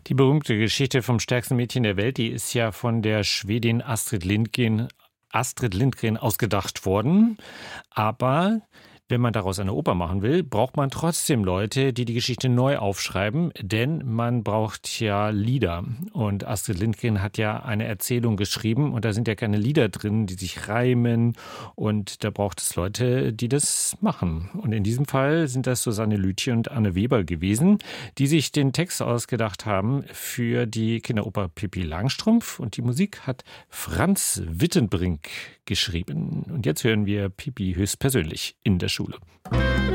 Die berühmte Geschichte vom stärksten Mädchen der Welt, die ist ja von der Schwedin Astrid Lindgren ausgedacht worden. Aber wenn man daraus eine Oper machen will, braucht man trotzdem Leute, die die Geschichte neu aufschreiben, denn man braucht ja Lieder. Und Astrid Lindgren hat ja eine Erzählung geschrieben und da sind ja keine Lieder drin, die sich reimen, und da braucht es Leute, die das machen. Und in diesem Fall sind das Susanne Lütje und Anne Weber gewesen, die sich den Text ausgedacht haben für die Kinderoper Pippi Langstrumpf, und die Musik hat Franz Wittenbrink geschrieben. Und jetzt hören wir Pippi höchstpersönlich in der Schule.